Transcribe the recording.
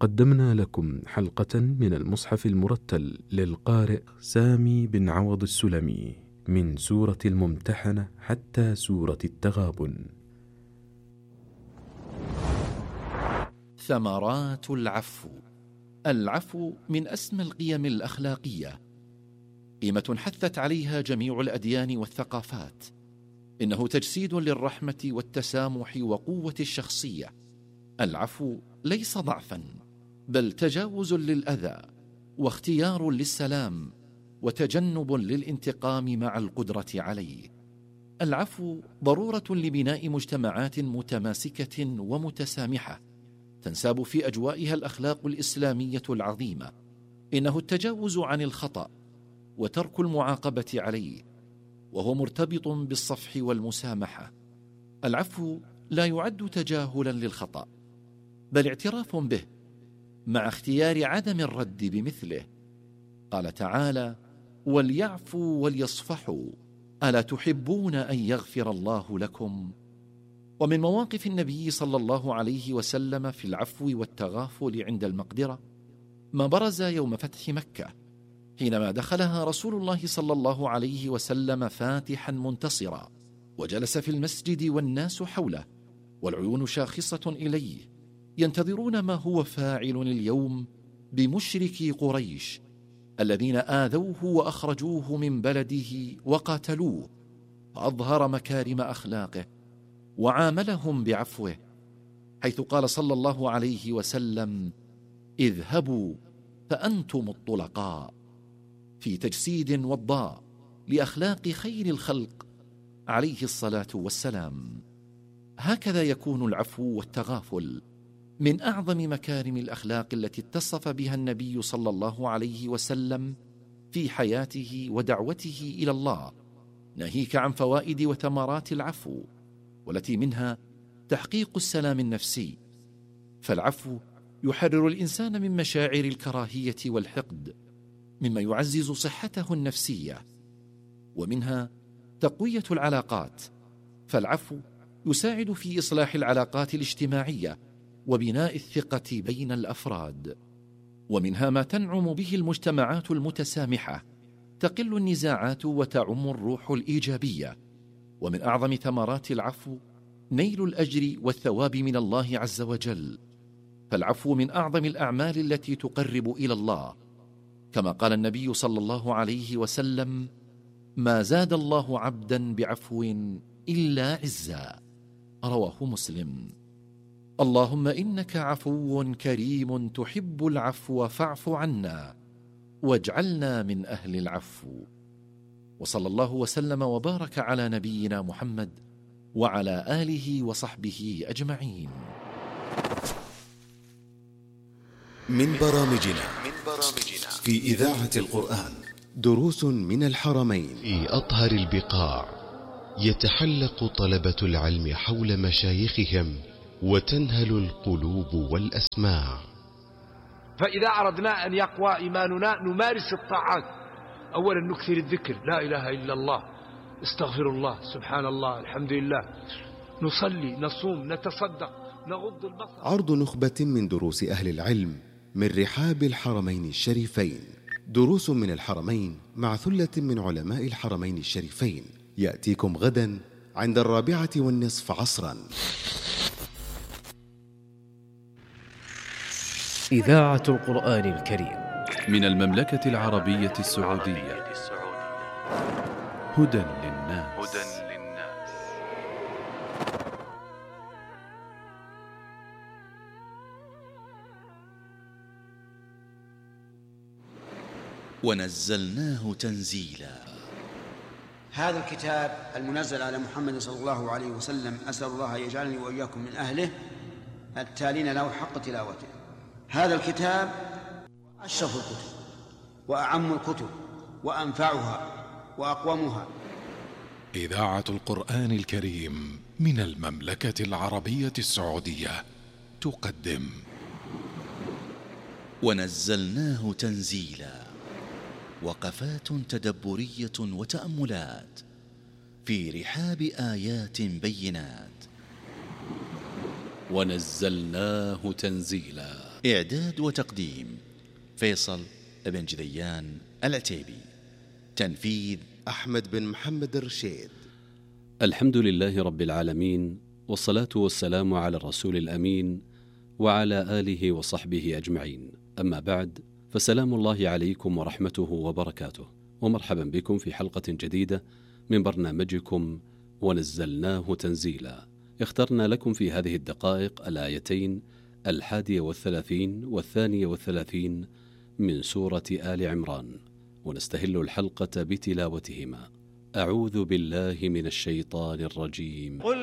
قدمنا لكم حلقة من المصحف المرتل للقارئ سامي بن عوض السلمي من سورة الممتحنة حتى سورة التغابن. ثمرات العفو. العفو من أسمى القيم الأخلاقية، قيمة حثت عليها جميع الأديان والثقافات. إنه تجسيد للرحمة والتسامح وقوة الشخصية. العفو ليس ضعفا، بل تجاوز للأذى واختيار للسلام وتجنب للانتقام مع القدرة عليه. العفو ضرورة لبناء مجتمعات متماسكة ومتسامحة تنساب في أجوائها الأخلاق الإسلامية العظيمة. إنه التجاوز عن الخطأ وترك المعاقبة عليه، وهو مرتبط بالصفح والمسامحة. العفو لا يعد تجاهلا للخطأ، بل اعتراف به مع اختيار عدم الرد بمثله. قال تعالى: وليعفوا وليصفحوا ألا تحبون أن يغفر الله لكم؟ ومن مواقف النبي صلى الله عليه وسلم في العفو والتغافل عند المقدرة ما برز يوم فتح مكة، حينما دخلها رسول الله صلى الله عليه وسلم فاتحا منتصرا، وجلس في المسجد والناس حوله والعيون شاخصة إليه، ينتظرون ما هو فاعل اليوم بمشركي قريش الذين آذوه وأخرجوه من بلده وقاتلوه. فأظهر مكارم أخلاقه وعاملهم بعفوه، حيث قال صلى الله عليه وسلم: اذهبوا فأنتم الطلقاء، في تجسيد وضاء لأخلاق خير الخلق عليه الصلاة والسلام. هكذا يكون العفو والتغافل من أعظم مكارم الأخلاق التي اتصف بها النبي صلى الله عليه وسلم في حياته ودعوته إلى الله، ناهيك عن فوائد وثمرات العفو، والتي منها تحقيق السلام النفسي. فالعفو يحرر الإنسان من مشاعر الكراهية والحقد، مما يعزز صحته النفسية. ومنها تقوية العلاقات، فالعفو يساعد في إصلاح العلاقات الاجتماعية وبناء الثقة بين الأفراد. ومنها ما تنعم به المجتمعات المتسامحة، تقل النزاعات وتعم الروح الإيجابية. ومن أعظم ثمرات العفو نيل الأجر والثواب من الله عز وجل، فالعفو من أعظم الأعمال التي تقرب إلى الله، كما قال النبي صلى الله عليه وسلم: ما زاد الله عبدا بعفو إلا عزا. رواه مسلم. اللهم إنك عفو كريم تحب العفو فاعف عنا واجعلنا من أهل العفو. وصلى الله وسلم وبارك على نبينا محمد وعلى آله وصحبه أجمعين. من برامجنا في إذاعة القرآن دروس من الحرمين. في أطهر البقاع يتحلق طلبة العلم حول مشايخهم وتنهل القلوب والأسماع. فإذا أردنا أن يقوى إيماننا نمارس الطاعات. أولا نكثر الذكر، لا إله إلا الله، استغفر الله، سبحان الله، الحمد لله، نصلي، نصوم، نتصدق، نغض البصر. عرض نخبة من دروس أهل العلم من رحاب الحرمين الشريفين. دروس من الحرمين مع ثلة من علماء الحرمين الشريفين، يأتيكم غدا عند 4:15 عصرا. إذاعة القرآن الكريم من المملكة العربية السعودية. هدى للناس. ونزلناه تنزيلا. هذا الكتاب المنزل على محمد صلى الله عليه وسلم أسأل الله أن يجعلني وإياكم من أهله التالين له حق تلاوته. هذا الكتاب أشرف الكتب وأعم الكتب وأنفعها وأقومها. إذاعة القرآن الكريم من المملكة العربية السعودية تقدم ونزلناه تنزيلا. وقفات تدبرية وتأملات في رحاب آيات بينات. ونزلناه تنزيلا. إعداد وتقديم فيصل بن جذيان العتيبي. تنفيذ أحمد بن محمد الرشيد. الحمد لله رب العالمين، والصلاة والسلام على الرسول الأمين وعلى آله وصحبه أجمعين. أما بعد، فسلام الله عليكم ورحمته وبركاته، ومرحبا بكم في حلقة جديدة من برنامجكم ونزلناه تنزيلا. اخترنا لكم في هذه الدقائق الآيتين 31 و32 من سورة آل عمران، ونستهل الحلقة بتلاوتهما. أعوذ بالله من الشيطان الرجيم.